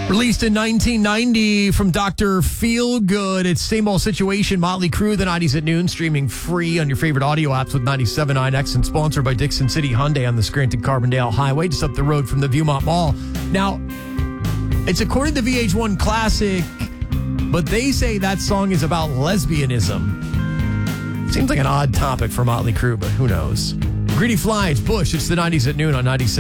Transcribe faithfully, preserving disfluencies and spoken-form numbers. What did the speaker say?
Released in nineteen ninety from Doctor Feelgood. It's Same Old Situation, Motley Crue, the nineties at noon, streaming free on your favorite audio apps with ninety-seven point nine X and sponsored by Dixon City Hyundai on the Scranton-Carbondale Highway, just up the road from the Viewmont Mall. Now, it's according to V H one Classic, but they say that song is about lesbianism. Seems like an odd topic for Motley Crue, but who knows? Greedy Flies, Bush, it's the nineties at noon on ninety-seven.